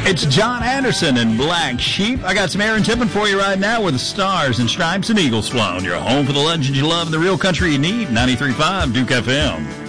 It's John Anderson and Black Sheep. I got some Aaron Tippin for you right now with the Stars and Stripes and Eagles flown. Your home for the legends you love and the real country you need. 93.5 Duke FM.